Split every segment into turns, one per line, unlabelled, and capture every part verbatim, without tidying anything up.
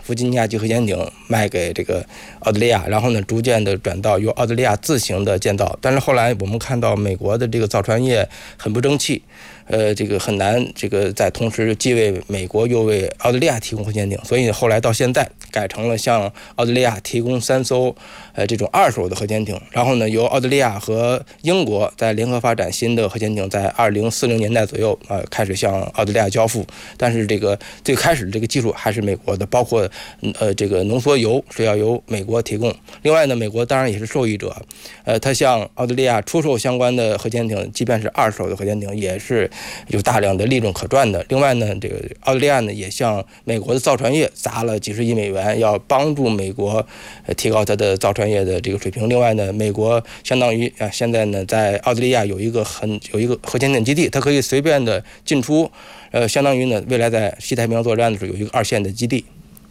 弗吉尼亚级核潜艇卖给这个澳大利亚，然后呢，逐渐的转到由澳大利亚自行的建造。但是后来我们看到美国的这个造船业很不争气。呃，这个很难，这个在同时既为美国又为澳大利亚提供核潜艇，所以后来到现在改成了向澳大利亚提供三艘，呃，这种二手的核潜艇，然后呢，由澳大利亚和英国在联合发展新的核潜艇，在二零四零年代左右，呃，开始向澳大利亚交付。但是这个最开始这个技术还是美国的，包括呃这个浓缩铀是要由美国提供。另外呢，美国当然也是受益者，呃，他向澳大利亚出售相关的核潜艇，即便是二手的核潜艇，也是有大量的利润可赚的。另外呢，这个澳大利亚呢也向美国的造船业砸了几十亿美元，要帮助美国呃提高它的造船业的这个水平。另外呢，美国相当于啊现在呢在澳大利亚有一个很有一个核潜艇基地，它可以随便的进出，呃，相当于呢未来在西太平洋作战的时候有一个二线的基地。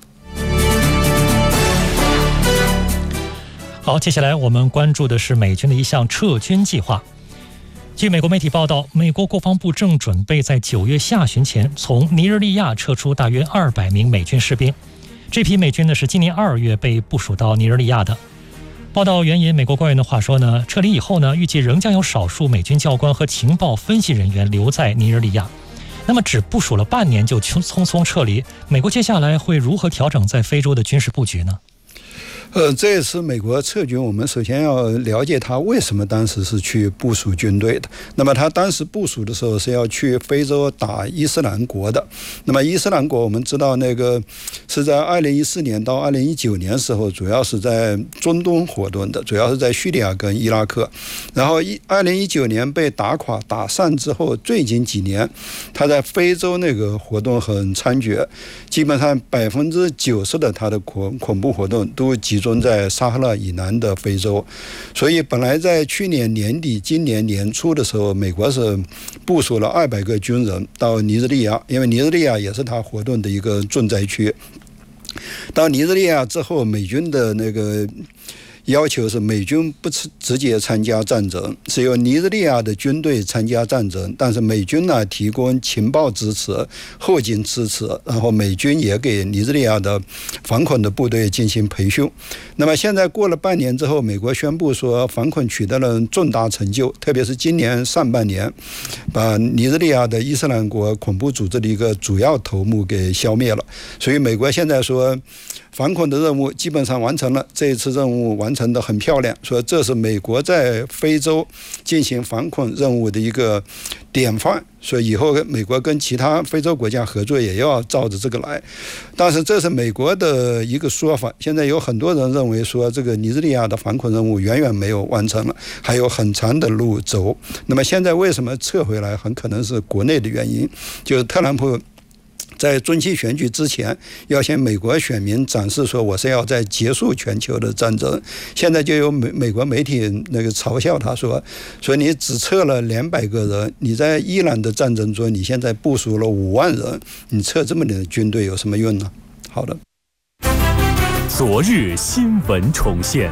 好，接下来我们关注的是美军的一项撤军计划。据美国媒体报道，美国国防部正准备在九月下旬前从尼日利亚撤出大约二百名美军士兵。这批美军呢是今年二月被部署到尼日利亚的。报道援引美国官员的话说呢，撤离以后呢，预计仍将有少数美军教官和情报分析人员留在尼日利亚。那么只部署了半年就匆匆撤离，美国接下来会如何调整在非洲的军事布局呢？
呃，这次美国撤军，我们首先要了解他为什么当时是去部署军队的。那么他当时部署的时候是要去非洲打伊斯兰国的。那么伊斯兰国我们知道，那个是在二零一四年到二零一九年时候，主要是在中东活动的，主要是在叙利亚跟伊拉克。然后一二零一九年被打垮打散之后，最近几年他在非洲那个活动很猖獗，基本上百分之九十的他的恐恐怖活动都集中在撒哈拉以南的非洲。所以本来在去年年底今年年初的时候，美国是部署了二百个军人到尼日利亚，因为尼日利亚也是他活动的一个重灾区。到尼日利亚之后，美军的那个要求是美军不直接参加战争，是由尼日利亚的军队参加战争，但是美军呢提供情报支持、后勤支持，然后美军也给尼日利亚的反恐的部队进行培训。那么现在过了半年之后，美国宣布说反恐取得了重大成就，特别是今年上半年，把尼日利亚的伊斯兰国恐怖组织的一个主要头目给消灭了。所以美国现在说，反恐的任务基本上完成了，这一次任务完成得很漂亮，说这是美国在非洲进行反恐任务的一个典范，所以以后美国跟其他非洲国家合作也要照着这个来。但是这是美国的一个说法，现在有很多人认为说这个尼日利亚的反恐任务远远没有完成了，还有很长的路走。那么现在为什么撤回来，很可能是国内的原因，就是特朗普在中期选举之前要向美国选民展示说我是要在结束全球的战争。现在就有美美国媒体那个嘲笑他说说你只撤了两百个人，你在伊朗的战争中你现在部署了五万人，你撤这么点的军队有什么用呢？好的，
昨日新闻重现。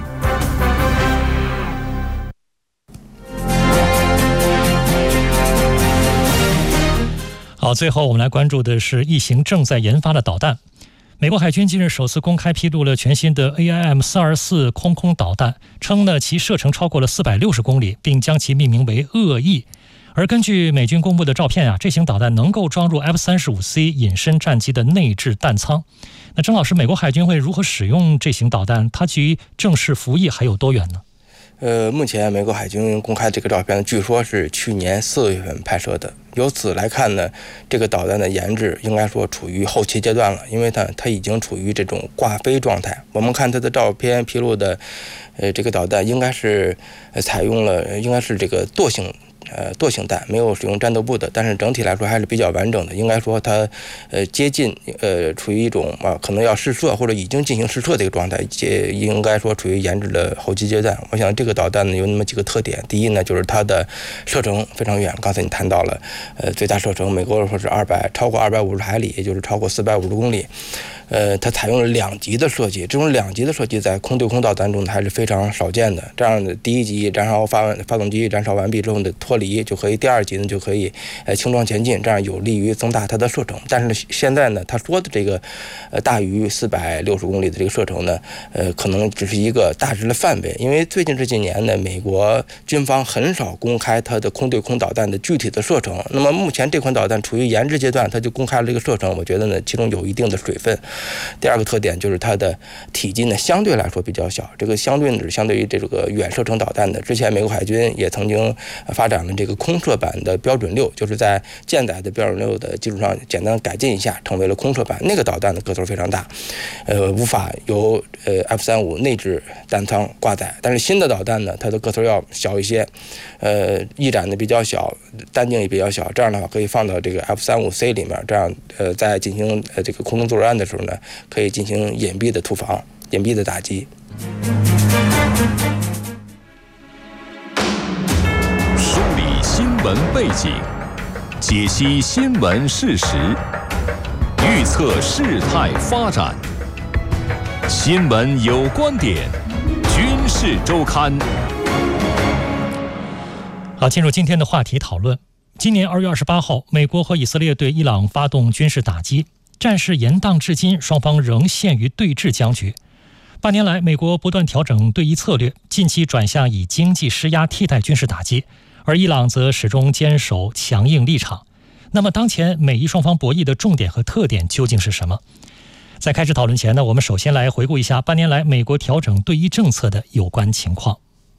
好，最后我们来关注的是一型正在研发的导弹。美国海军近日首次公开披露了全新的 A I M 四二四空空导弹，称呢其射程超过了四百六十公里，并将其命名为恶意。而根据美军公布的照片啊，这型导弹能够装入 F 三十五 C 隐身战机的内置弹舱。那郑老师，美国海军会如何使用这型导弹？它距正式服役还有多远呢？
呃，目前美国海军公开这个照片，据说是去年四月份拍摄的。由此来看呢，这个导弹的研制应该说处于后期阶段了，因为它它已经处于这种挂飞状态。我们看它的照片披露的，呃，这个导弹应该是呃采用了应该是这个惰性。呃，惰性弹没有使用战斗部的，但是整体来说还是比较完整的。应该说它，呃，接近呃，处于一种啊，可能要试射或者已经进行试射的一个状态，也应该说处于研制的后期阶段。我想这个导弹呢有那么几个特点，第一呢就是它的射程非常远，刚才你谈到了，呃，最大射程美国说是二百超过二百五十海里，也就是超过四百五十公里。 呃，它采用了两级的设计，这种两级的设计在空对空导弹中还是非常少见的。这样的第一级燃烧发发动机燃烧完毕之后的脱离就可以，第二级呢就可以呃轻装前进，这样有利于增大它的射程。但是呢，现在呢，他说的这个呃大于四百六十公里的这个射程呢，呃，可能只是一个大致的范围，因为最近这几年呢，美国军方很少公开它的空对空导弹的具体的射程。那么目前这款导弹处于研制阶段，它就公开了这个射程，我觉得呢，其中有一定的水分。第二个特点就是它的体积呢相对来说比较小，这个相对呢相对于这个远射程导弹的，之前美国海军也曾经发展了这个空射版的标准六，就是在舰载的标准六的基础上简单改进一下，成为了空射版。那个导弹的个头非常大，呃，无法由呃 F 三十五内置弹仓挂载。但是新的导弹呢，它的个头要小一些，呃，翼展的比较小，单径也比较小，这样的话可以放到这个 F 三十五 C 里面，这样呃在进行呃这个空中作战的时候呢，可以进行隐蔽的突防、隐蔽的打击。
梳理新闻背景，解析新闻事实，预测事态发展。新闻有观点，军事周刊。
好，进入今天的话题讨论。今年二月二十八号，美国和以色列对伊朗发动军事打击，战事延宕至今，双方仍陷于对峙僵局。八年来，美国不断调整对伊策略，近期转向以经济施压替代军事打击，而伊朗则始终坚守强硬立场。那么，当前美伊双方博弈的重点和特点究竟是什么？在开始讨论前呢，我们首先来回顾一下八年来美国调整对伊政策的有关情况。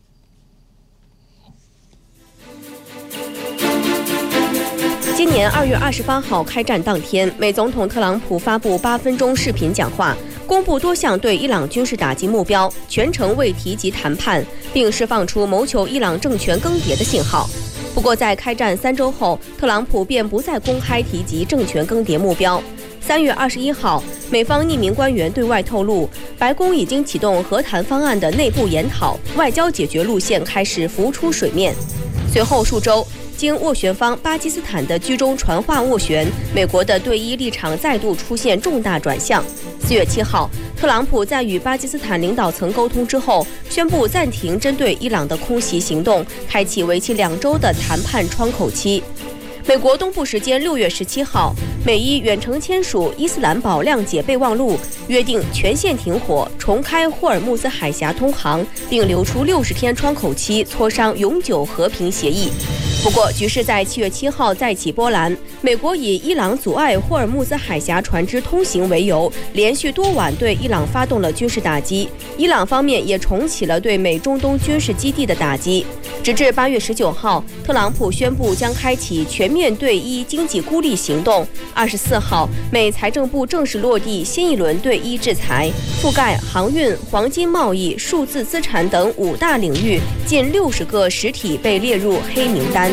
今年二月二十八号开战当天，美总统特朗普发布八分钟视频讲话，公布多项对伊朗军事打击目标，全程未提及谈判，并释放出谋求伊朗政权更迭的信号。不过，在开战三周后，特朗普便不再公开提及政权更迭目标。三月二十一号，美方匿名官员对外透露，白宫已经启动和谈方案的内部研讨，外交解决路线开始浮出水面。随后数周，经斡旋方巴基斯坦的居中传话斡旋，美国的对伊立场再度出现重大转向。四月七号，特朗普在与巴基斯坦领导层沟通之后，宣布暂停针对伊朗的空袭行动，开启为期两周的谈判窗口期。美国东部时间六月十七号，美伊远程签署伊斯兰堡谅解备忘录，约定全线停火，重开霍尔木兹海峡通航，并留出六十天窗口期磋商永久和平协议。不过，局势在七月七号再起波澜。美国以伊朗阻碍霍尔木兹海峡船只通行为由，连续多晚对伊朗发动了军事打击。伊朗方面也重启了对美中东军事基地的打击。直至八月十九号，特朗普宣布将开启全面对伊经济孤立行动。二十四号，美财政部正式落地新一轮对伊制裁，覆盖航运、黄金贸易、数字资产等五大领域，近六十个实体被列入黑名单。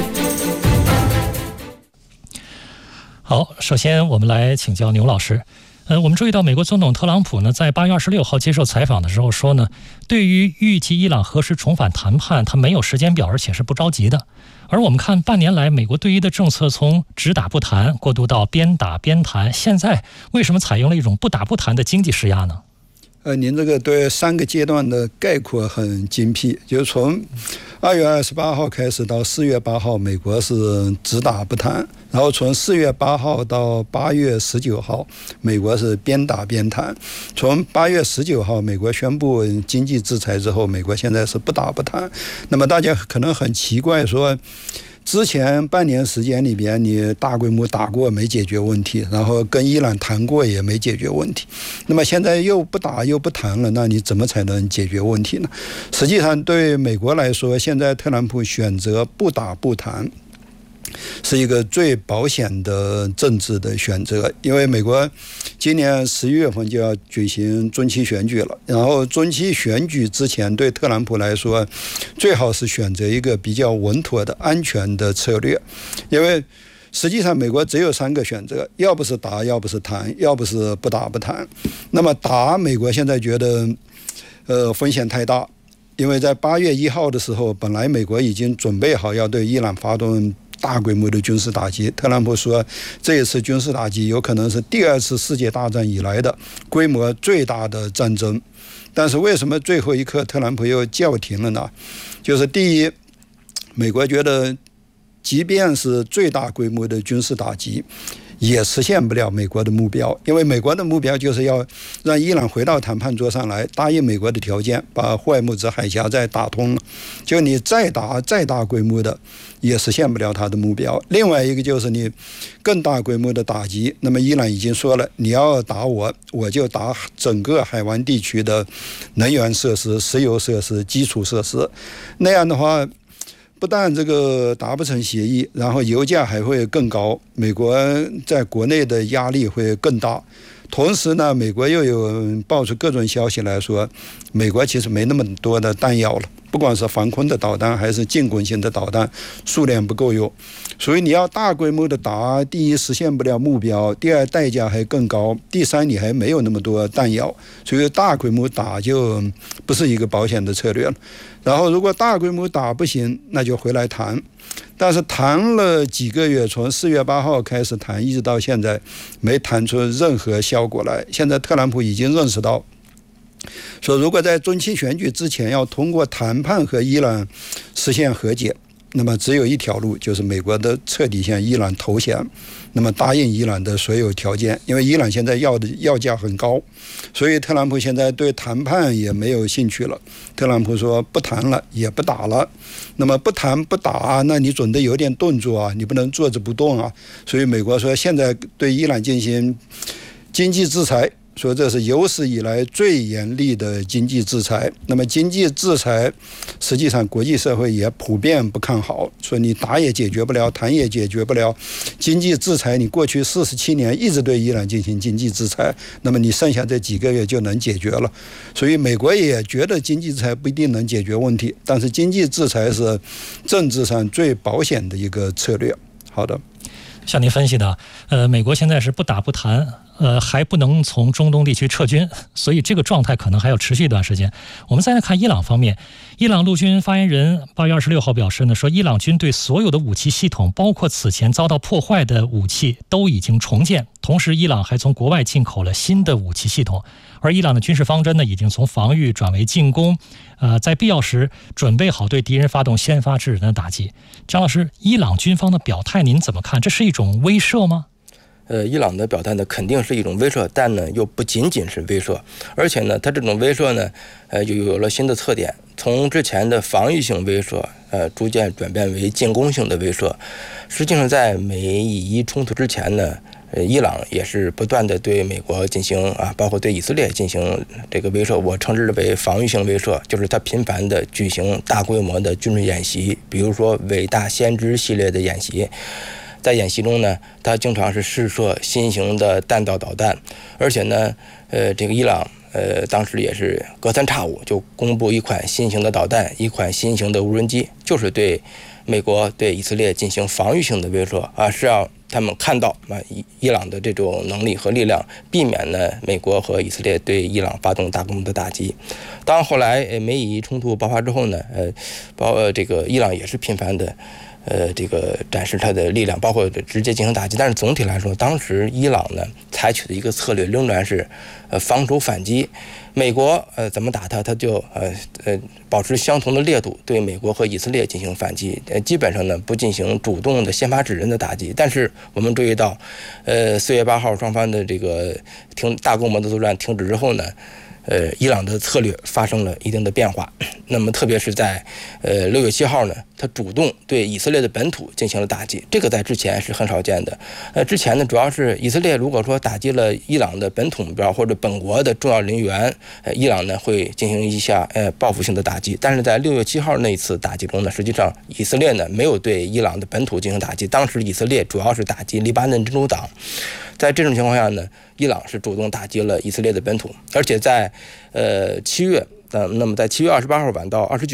好，首先我们来请教牛老师。呃，我们注意到美国总统特朗普呢，在八月二十六号接受采访的时候说呢，对于预计伊朗何时重返谈判，他没有时间表，而且是不着急的。而我们看半年来美国对伊的政策从只打不谈过渡到边打边谈，现在为什么采用了一种不打不谈的经济施压呢？
呃，您这个对三个阶段的概括很精辟，就是从二月二十八号开始到四月八号，美国是只打不谈，然后从四月八号到八月十九号，美国是边打边谈。从八月十九号美国宣布经济制裁之后，美国现在是不打不谈。那么大家可能很奇怪说，之前半年时间里边，你大规模打过没解决问题，然后跟伊朗谈过也没解决问题，那么现在又不打又不谈了，那你怎么才能解决问题呢？实际上对美国来说，现在特朗普选择不打不谈是一个最保险的政治的选择，因为美国今年十一月份就要举行中期选举了，然后中期选举之前对特朗普来说，最好是选择一个比较稳妥的安全的策略，因为实际上美国只有三个选择，要不是打，要不是谈，要不是不打不谈。那么打，美国现在觉得呃风险太大，因为在八月一号的时候，本来美国已经准备好要对伊朗发动大规模的军事打击。特朗普说，这一次军事打击有可能是第二次世界大战以来的规模最大的战争。但是为什么最后一刻特朗普又叫停了呢？就是第一，美国觉得即便是最大规模的军事打击也实现不了美国的目标，因为美国的目标就是要让伊朗回到谈判桌上来，答应美国的条件，把霍尔木兹海峡再打通了。就你再打再大规模的也实现不了他的目标。另外一个就是你更大规模的打击，那么伊朗已经说了，你要打我，我就打整个海湾地区的能源设施、石油设施、基础设施。那样的话，不但这个达不成协议，然后油价还会更高，美国在国内的压力会更大。同时呢，美国又有爆出各种消息来说，美国其实没那么多的弹药了，不管是防空的导弹还是进攻型的导弹，数量不够用。所以你要大规模的打，第一实现不了目标，第二代价还更高，第三你还没有那么多弹药，所以大规模打就不是一个保险的策略了。然后如果大规模打不行，那就回来谈。但是谈了几个月，从四月八号开始谈，一直到现在没谈出任何效果来。现在特朗普已经认识到，说如果在中期选举之前要通过谈判和伊朗实现和解，那么只有一条路，就是美国的彻底向伊朗投降，那么答应伊朗的所有条件。因为伊朗现在要的要价很高，所以特朗普现在对谈判也没有兴趣了。特朗普说不谈了，也不打了。那么不谈不打，那你总得有点动作啊，你不能坐着不动啊。所以美国说现在对伊朗进行经济制裁，说这是有史以来最严厉的经济制裁。那么经济制裁实际上国际社会也普遍不看好，说你打也解决不了，谈也解决不了。经济制裁你过去四十七年一直对伊朗进行经济制裁，那么你剩下这几个月就能解决了。所以美国也觉得经济制裁不一定能解决问题，但是经济制裁是政治上最保险的一个策略。好的，
像您分析的，呃，美国现在是不打不谈，呃，还不能从中东地区撤军，所以这个状态可能还要持续一段时间。我们再来看伊朗方面，伊朗陆军发言人八月二十六号表示呢，说伊朗军队所有的武器系统，包括此前遭到破坏的武器，都已经重建。同时，伊朗还从国外进口了新的武器系统，而伊朗的军事方针呢，已经从防御转为进攻，呃，在必要时准备好对敌人发动先发制人的打击。张老师，伊朗军方的表态您怎么看？这是一种威慑吗？
呃，伊朗的表态呢，肯定是一种威慑，但呢，又不仅仅是威慑，而且呢，它这种威慑呢，呃，又有了新的特点，从之前的防御性威慑，呃，逐渐转变为进攻性的威慑。实际上，在美伊冲突之前呢，呃，伊朗也是不断的对美国进行啊，包括对以色列进行这个威慑，我称之为防御性威慑，就是它频繁的举行大规模的军事演习，比如说伟大先知系列的演习。在演习中呢，它经常是试射新型的弹道导弹，而且呢，呃，这个伊朗呃当时也是隔三差五就公布一款新型的导弹，一款新型的无人机，就是对美国对以色列进行防御性的威慑啊，是要他们看到啊伊伊朗的这种能力和力量，避免呢美国和以色列对伊朗发动大规模的打击。当后来美以冲突爆发之后呢，呃，包呃这个伊朗也是频繁的。呃，这个展示它的力量，包括直接进行打击。但是总体来说，当时伊朗呢采取的一个策略仍然是，呃，防守反击。美国呃怎么打它，它就呃呃保持相同的烈度，对美国和以色列进行反击。呃，基本上呢不进行主动的先发制人的打击。但是我们注意到，呃，四月八号双方的这个停大规模的作战停止之后呢。呃，伊朗的策略发生了一定的变化。那么，特别是在呃六月七号呢，他主动对以色列的本土进行了打击，这个在之前是很少见的。呃，之前呢，主要是以色列如果说打击了伊朗的本土目标或者本国的重要人员，呃，伊朗呢会进行一下呃报复性的打击。但是在六月七号那一次打击中呢，实际上以色列呢没有对伊朗的本土进行打击，当时以色列主要是打击黎巴嫩真主党。在这种情况下呢，伊朗是主动打击了以色列的本土，而且在呃七月，呃，那么在七月二十八号晚到二十九。